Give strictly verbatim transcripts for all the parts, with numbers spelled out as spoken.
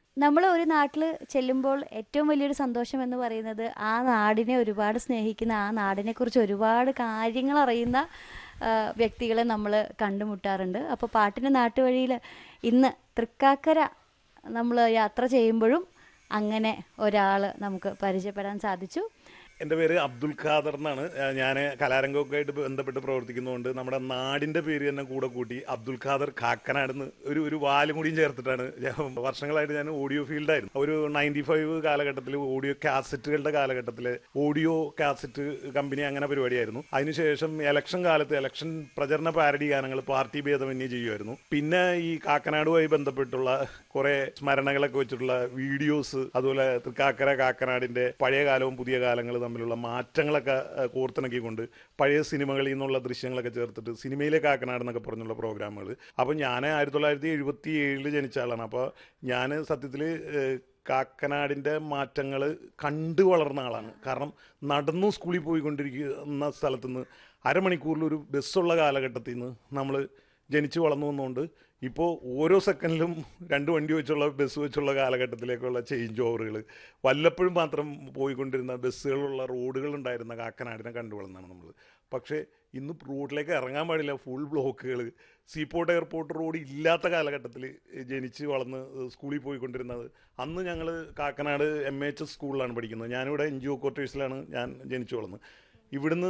നമ്മൾ ഒരു നാട്ടിൽ ചെല്ലുമ്പോൾ ഏറ്റവും വലിയൊരു സന്തോഷം എന്ന് പറയുന്നത് ആ നാടിനെ ഒരുപാട് സ്നേഹിക്കുന്ന, ആ നാടിനെക്കുറിച്ച് ഒരുപാട് കാര്യങ്ങൾ അറിയുന്ന ആ, വ്യക്തികളെ നമ്മൾ കണ്ടുമുട്ടാറുണ്ട്. അപ്പോൾ പാട്ടിൻ്റെ നാട്ടുവഴിയിൽ ഇന്ന് തൃക്കാക്കര നമ്മൾ യാത്ര ചെയ്യുമ്പോഴും അങ്ങനെ ഒരാൾ നമുക്ക് പരിചയപ്പെടാൻ സാധിച്ചു. എൻ്റെ പേര് അബ്ദുൽ ഖാദർ എന്നാണ്. ഞാൻ കലാരംഗമൊക്കെ ആയിട്ട് ബന്ധപ്പെട്ട് പ്രവർത്തിക്കുന്നതുകൊണ്ട് നമ്മുടെ നാടിൻ്റെ പേര് തന്നെ കൂടെ കൂട്ടി അബ്ദുൽ ഖാദർ കാക്കനാടെന്ന് ഒരു ഒരു വാലും കൂടിയും ചേർത്തിട്ടാണ്. ഞാൻ വർഷങ്ങളായിട്ട് ഞാൻ ഓഡിയോ ഫീൽഡായിരുന്നു. ഒരു നയൻറ്റി ഫൈവ് കാലഘട്ടത്തിൽ ഓഡിയോ കാസറ്റുകളുടെ കാലഘട്ടത്തിൽ ഓഡിയോ കാസറ്റ് കമ്പനി അങ്ങനെ പരിപാടിയായിരുന്നു. അതിനുശേഷം ഇലക്ഷൻ കാലത്ത് ഇലക്ഷൻ പ്രചരണ പാരഡി ഗാനങ്ങൾ പാർട്ടി ഭേദമന്യേ ചെയ്യുമായിരുന്നു. പിന്നെ ഈ കാക്കനാടുമായി ബന്ധപ്പെട്ടുള്ള കുറെ സ്മരണകളൊക്കെ വെച്ചിട്ടുള്ള വീഡിയോസ്, അതുപോലെ തൃക്കാക്കര കാക്കനാടിൻ്റെ പഴയ കാലവും പുതിയ കാലങ്ങളും തമ്മിലുള്ള മാറ്റങ്ങളൊക്കെ കോർത്തിണക്കിക്കൊണ്ട് പഴയ സിനിമകളിൽ നിന്നുള്ള ദൃശ്യങ്ങളൊക്കെ ചേർത്തിട്ട് സിനിമയിലെ കാക്കനാട് എന്നൊക്കെ പറഞ്ഞുള്ള പ്രോഗ്രാമുകൾ. അപ്പോൾ ഞാൻ ആയിരത്തി തൊള്ളായിരത്തി എഴുപത്തി ഏഴിൽ ജനിച്ച ആളാണ്. അപ്പോൾ ഞാൻ സത്യത്തിൽ കാക്കനാടിൻ്റെ മാറ്റങ്ങൾ കണ്ടു വളർന്ന ആളാണ്. കാരണം നടന്നു സ്കൂളിൽ പോയിക്കൊണ്ടിരിക്കുന്ന സ്ഥലത്തുനിന്ന് അരമണിക്കൂറിൽ ഒരു ബസ്സുള്ള കാലഘട്ടത്തിൽ നിന്ന് നമ്മൾ ജനിച്ചു വളർന്നു വന്നുകൊണ്ട് ഇപ്പോൾ ഓരോ സെക്കൻഡിലും രണ്ട് വണ്ടി വെച്ചുള്ള ബസ് വെച്ചുള്ള കാലഘട്ടത്തിലേക്കുള്ള ചേഞ്ച് ഓവറുകൾ, വല്ലപ്പോഴും മാത്രം പോയിക്കൊണ്ടിരുന്ന ബസ്സുകളുള്ള റോഡുകളുണ്ടായിരുന്ന കാക്കനാടിനെ കണ്ടു വളർന്നാണ് നമ്മൾ. പക്ഷേ ഇന്ന് റോഡിലേക്ക് ഇറങ്ങാൻ പാടില്ല, ഫുൾ ബ്ലോക്കുകൾ. സീപോർട്ട് എയർപോർട്ട് റോഡ് ഇല്ലാത്ത കാലഘട്ടത്തിൽ ജനിച്ച് വളർന്ന് സ്കൂളിൽ പോയിക്കൊണ്ടിരുന്നത്. അന്ന് ഞങ്ങൾ കാക്കനാട് എം എച്ച് എസ് സ്കൂളിലാണ് പഠിക്കുന്നത്. ഞാനിവിടെ എൻ ജി ഒ ക്വാർട്ടേഴ്സിലാണ് ഞാൻ ജനിച്ചു വളർന്നത്. ഇവിടുന്ന്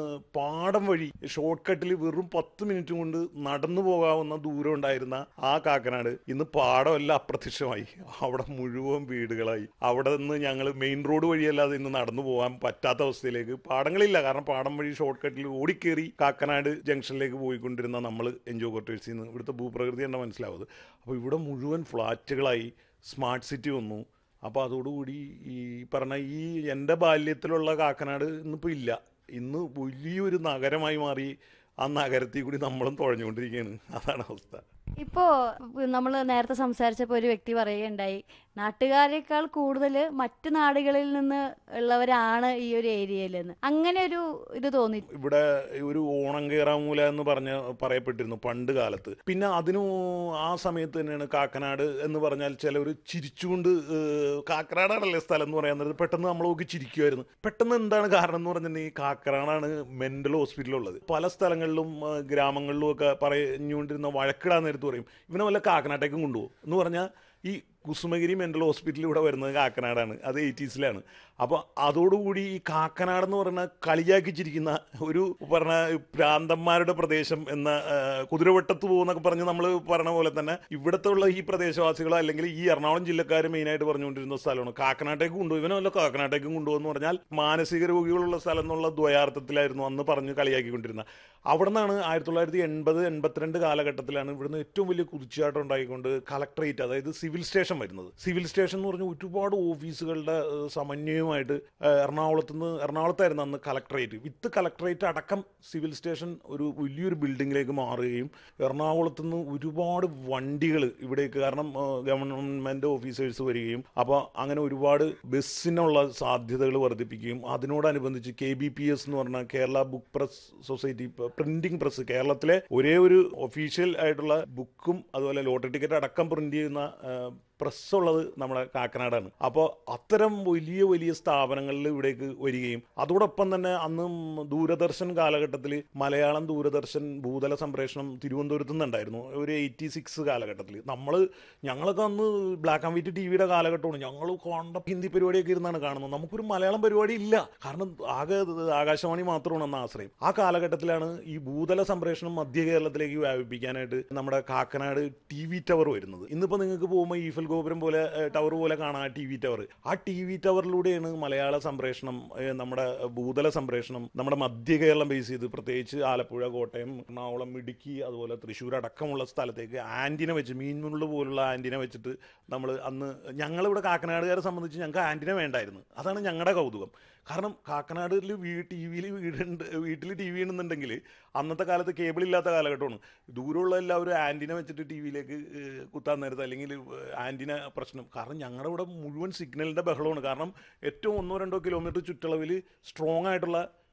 പാടം വഴി ഷോർട്ട് കട്ടിൽ വെറും പത്ത് മിനിറ്റ് കൊണ്ട് നടന്നു പോകാവുന്ന ദൂരം ഉണ്ടായിരുന്ന ആ കാക്കനാട് ഇന്ന് പാടമെല്ലാം അപ്രത്യക്ഷമായി. അവിടെ മുഴുവൻ വീടുകളായി. അവിടെ നിന്ന് ഞങ്ങൾ മെയിൻ റോഡ് വഴിയല്ലാതെ ഇന്ന് നടന്നു പോകാൻ പറ്റാത്ത അവസ്ഥയിലേക്ക്, പാടങ്ങളില്ല, കാരണം പാടം വഴി ഷോർട്ട് കട്ടിൽ ഓടിക്കേറി കാക്കനാട് ജംഗ്ഷനിലേക്ക് പോയിക്കൊണ്ടിരുന്ന നമ്മൾ എൻജോ ക്വാർട്ടേഴ്സിൽ നിന്ന് ഇവിടുത്തെ ഭൂപ്രകൃതി തന്നെ മനസ്സിലാവുന്നത്. അപ്പോൾ ഇവിടെ മുഴുവൻ ഫ്ലാറ്റുകളായി, സ്മാർട്ട് സിറ്റി വന്നു. അപ്പോൾ അതോടുകൂടി ഈ പറഞ്ഞ ഈ എൻ്റെ ബാല്യത്തിലുള്ള കാക്കനാട് ഇന്നിപ്പോൾ ഇല്ല. ഇന്ന് വലിയൊരു നഗരമായി മാറി. ആ നഗരത്തിൽ കൂടി നമ്മളും തുഴഞ്ഞുകൊണ്ടിരിക്കുകയാണ്. അതാണ് അവസ്ഥ. ഇപ്പോൾ നമ്മൾ നേരത്തെ സംസാരിച്ചപ്പോൾ ഒരു വ്യക്തി പറയുകയുണ്ടായി, നാട്ടുകാരേക്കാൾ കൂടുതൽ മറ്റു നാടുകളിൽ നിന്ന് ഉള്ളവരാണ് ഈ ഒരു ഏരിയയിലെന്ന്. അങ്ങനെ ഒരു ഇത് തോന്നി. ഇവിടെ ഒരു ഓണം കേറാമൂല എന്ന് പറഞ്ഞ് പറയപ്പെട്ടിരുന്നു പണ്ട് കാലത്ത്. പിന്നെ അതിനു ആ സമയത്ത് തന്നെയാണ് കാക്കനാട് എന്ന് പറഞ്ഞാൽ ചിലവർ ചിരിച്ചുകൊണ്ട് കാക്കനാടാണല്ലേ സ്ഥലം എന്ന് പറയാൻ നേരത്ത് പെട്ടെന്ന് നമ്മളൊക്കെ ചിരിക്കുമായിരുന്നു. പെട്ടെന്ന് എന്താണ് കാരണം എന്ന് പറഞ്ഞിട്ടുണ്ടെങ്കിൽ കാക്കനാടാണ് മെന്റൽ ഹോസ്പിറ്റലുള്ളത്. പല സ്ഥലങ്ങളിലും ഗ്രാമങ്ങളിലും ഒക്കെ പറഞ്ഞുകൊണ്ടിരുന്ന വഴക്കിടാൻ നേരത്ത് പറയും, ഇവനെ വല്ല കാക്കനാട്ടേക്കും കൊണ്ടുപോകും എന്ന് പറഞ്ഞാൽ ഈ കുസുമഗിരി മെൻ്റൽ ഹോസ്പിറ്റൽ ഇവിടെ വരുന്നത് കാക്കനാടാണ്. അത് എയ്റ്റീസിലാണ്. അപ്പോൾ അതോടുകൂടി ഈ കാക്കനാടെന്ന് പറഞ്ഞാൽ കളിയാക്കിച്ചിരിക്കുന്ന ഒരു പറഞ്ഞ പ്രാന്തന്മാരുടെ പ്രദേശം എന്ന കുതിരവട്ടത്ത് പോകുന്നൊക്കെ പറഞ്ഞ് നമ്മൾ പറഞ്ഞ പോലെ തന്നെ ഇവിടുത്തെ ഉള്ള ഈ പ്രദേശവാസികളോ അല്ലെങ്കിൽ ഈ എറണാകുളം ജില്ലക്കാർ മെയിനായിട്ട് പറഞ്ഞുകൊണ്ടിരുന്ന സ്ഥലമാണ് കാക്കനാട്ടേക്ക് കൊണ്ടുപോകും, ഇവനല്ല കാക്കനാട്ടേക്കും കൊണ്ടുപോകുമെന്ന് പറഞ്ഞാൽ മാനസിക രോഗികളുള്ള സ്ഥലം എന്നുള്ള ദ്വയാർത്ഥത്തിലായിരുന്നു അന്ന് പറഞ്ഞ് കളിയാക്കിക്കൊണ്ടിരുന്നത്. അവിടെ നിന്നാണ് ആയിരത്തി തൊള്ളായിരത്തി എൺപത് എൺപത്തിരണ്ട് കാലഘട്ടത്തിലാണ് ഇവിടുന്ന് ഏറ്റവും വലിയ കുതിച്ചാട്ടം ഉണ്ടായിക്കൊണ്ട് കളക്ടറേറ്റ്, അതായത് സിവിൽ സ്റ്റേഷൻ വരുന്നത്. സിവിൽ സ്റ്റേഷൻ എന്ന് പറഞ്ഞാൽ ഒരുപാട് ഓഫീസുകളുടെ സമന്വയമായിട്ട് എറണാകുളത്ത് നിന്ന് എറണാകുളത്തായിരുന്നു അന്ന് കളക്ടറേറ്റ്. വിത്ത് കളക്ടറേറ്റ് അടക്കം സിവിൽ സ്റ്റേഷൻ ഒരു വലിയൊരു ബിൽഡിങ്ങിലേക്ക് മാറുകയും എറണാകുളത്ത് നിന്ന് ഒരുപാട് വണ്ടികൾ ഇവിടേക്ക്, കാരണം ഗവൺമെൻറ് ഓഫീസേഴ്സ് വരികയും അപ്പോൾ അങ്ങനെ ഒരുപാട് ബസ്സിനുള്ള സാധ്യതകൾ വർദ്ധിപ്പിക്കുകയും അതിനോടനുബന്ധിച്ച് കെ ബി പി എസ് എന്ന് പറഞ്ഞാൽ Kerala book press society printing press, കേരളത്തിലെ ഒരേ ഒരു ഒഫീഷ്യൽ ആയിട്ടുള്ള ബുക്കും അതുപോലെ ലോട്ടറി ടിക്കറ്റ് അടക്കം പ്രിന്റ് ചെയ്യുന്ന പ്രസ്സുള്ളത് നമ്മുടെ കാക്കനാടാണ്. അപ്പോൾ അത്തരം വലിയ വലിയ സ്ഥാപനങ്ങളിൽ ഇവിടേക്ക് വരികയും അതോടൊപ്പം തന്നെ അന്ന് ദൂരദർശൻ കാലഘട്ടത്തിൽ മലയാളം ദൂരദർശൻ ഭൂതല സംപ്രേഷണം തിരുവനന്തപുരത്ത് നിന്നുണ്ടായിരുന്നു. ഒരു എയ്റ്റി സിക്സ് കാലഘട്ടത്തിൽ നമ്മൾ ഞങ്ങളൊക്കെ അന്ന് ബ്ലാക്ക് ആൻഡ് വൈറ്റ് ടി വിയുടെ കാലഘട്ടമാണ്. ഞങ്ങൾ കണ്ട ഹിന്ദി പരിപാടിയൊക്കെ ഇരുന്നാണ് കാണുന്നത്. നമുക്കൊരു മലയാളം പരിപാടി ഇല്ല, കാരണം ആകെ ആകാശവാണി മാത്രമാണ് അന്ന് ആശ്രയം. ആ കാലഘട്ടത്തിലാണ് ഈ ഭൂതല സംപ്രേഷണം മധ്യ കേരളത്തിലേക്ക് വ്യാപിപ്പിക്കാനായിട്ട് നമ്മുടെ കാക്കനാട് ടി വി ടവർ വരുന്നത്. ഇന്നിപ്പോൾ നിങ്ങൾക്ക് പോകുമ്പോൾ ഈഫൽ ഗോപുരം പോലെ ടവർ പോലെ കാണാം ടി വി ടവർ. ആ ടി വി ടവറിലൂടെയാണ് മലയാള സംപ്രേഷണം, നമ്മുടെ ഭൂതല സംപ്രേഷണം നമ്മുടെ മധ്യ കേരളം ബേസ് ചെയ്ത് പ്രത്യേകിച്ച് ആലപ്പുഴ, കോട്ടയം, എറണാകുളം, ഇടുക്കി അതുപോലെ തൃശ്ശൂർ അടക്കമുള്ള സ്ഥലത്തേക്ക് ആൻറ്റിന വെച്ച്, മീൻമുള്ള പോലുള്ള ആൻറ്റിന വെച്ചിട്ട് നമ്മൾ അന്ന് ഞങ്ങളിവിടെ കാക്കനാടുകാരെ സംബന്ധിച്ച് ഞങ്ങൾക്ക് ആൻറ്റിന വേണ്ടായിരുന്നു. അതാണ് ഞങ്ങളുടെ കൗതുകം. കാരണം കാക്കനാടിൽ വീ ടി വിയിൽ വീടുണ്ട്, വീട്ടിൽ ടി വി ഉണ്ടെന്നുണ്ടെങ്കിൽ അന്നത്തെ കാലത്ത് കേബിൾ ഇല്ലാത്ത കാലഘട്ടമാണ്. ദൂരമുള്ള എല്ലാവരും ആൻറ്റിന വെച്ചിട്ട് ടി വിയിലേക്ക് കുത്താൻ നേരത്ത് അല്ലെങ്കിൽ ആൻറ്റിന പ്രശ്നം. കാരണം ഞങ്ങളുടെ ഇവിടെ മുഴുവൻ സിഗ്നലിൻ്റെ ബഹളമാണ്. കാരണം ഏറ്റവും ഒന്നോ രണ്ടോ കിലോമീറ്റർ ചുറ്റളവിൽ സ്ട്രോങ് ആയിട്ടുള്ള